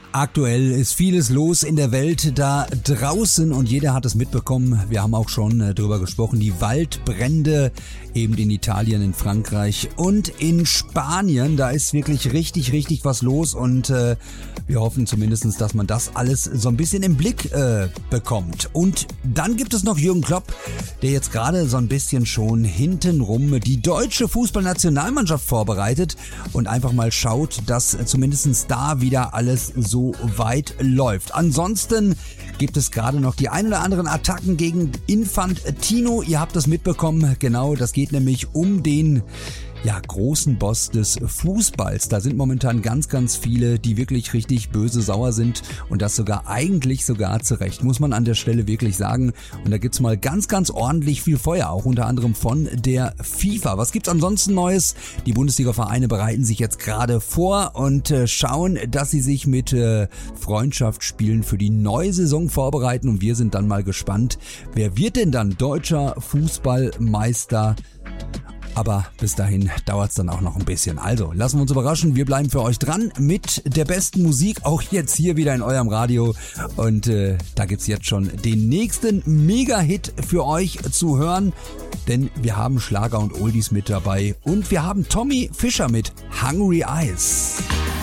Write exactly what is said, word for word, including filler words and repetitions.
Aktuell ist vieles los in der Welt da draußen und jeder hat es mitbekommen. Wir haben auch schon äh, drüber gesprochen. Die Waldbrände eben in Italien, in Frankreich und in Spanien. Da ist wirklich richtig, richtig was los und äh, wir hoffen zumindestens, dass man das alles so ein bisschen im Blick äh, bekommt. Und dann gibt es noch Jürgen Klopp, der jetzt gerade so ein bisschen schon hintenrum die deutsche Fußballnationalmannschaft vorbereitet und einfach mal schaut, dass zumindestens da wieder alles so weit läuft. Ansonsten gibt es gerade noch die ein oder anderen Attacken gegen Infantino. Ihr habt das mitbekommen, genau, das geht nämlich um den ja, großen Boss des Fußballs. Da sind momentan ganz, ganz viele, die wirklich richtig böse sauer sind und das sogar eigentlich sogar zu Recht, muss man an der Stelle wirklich sagen. Und da gibt's mal ganz, ganz ordentlich viel Feuer, auch unter anderem von der FIFA. Was gibt's ansonsten Neues? Die Bundesliga-Vereine bereiten sich jetzt gerade vor und äh, schauen, dass sie sich mit äh, Freundschaftsspielen für die neue Saison vorbereiten und wir sind dann mal gespannt, wer wird denn dann deutscher Fußballmeister? Aber bis dahin dauert es dann auch noch ein bisschen. Also, lassen wir uns überraschen. Wir bleiben für euch dran mit der besten Musik, auch jetzt hier wieder in eurem Radio. Und äh, da gibt's jetzt schon den nächsten Mega-Hit für euch zu hören. Denn wir haben Schlager und Oldies mit dabei. Und wir haben Tommy Fischer mit Hungry Eyes.